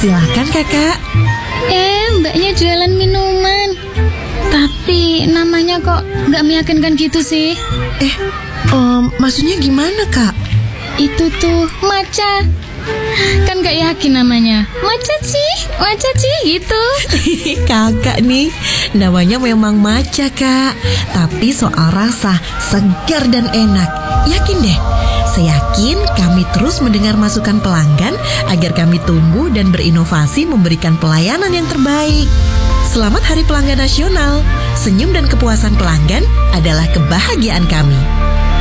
Silakan kakak. Mbaknya jualan minuman. Tapi namanya kok nggak meyakinkan gitu sih. Maksudnya gimana kak? Itu tuh matcha. Kan gak yakin namanya. Matcha sih gitu. Kakak nih, namanya memang matcha kak. Tapi soal rasa, segar dan enak. Yakin deh. Saya yakin kami terus mendengar masukan pelanggan agar kami tumbuh dan berinovasi memberikan pelayanan yang terbaik. Selamat Hari Pelanggan Nasional. Senyum dan kepuasan pelanggan adalah kebahagiaan kami.